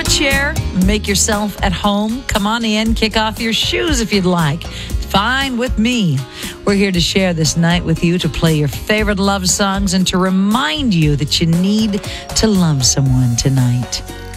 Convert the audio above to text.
chair, make yourself at home. Come on in, kick off your shoes if you'd like. Fine with me. We're here to share this night with you, to play your favorite love songs, and to remind you that you need to love someone tonight.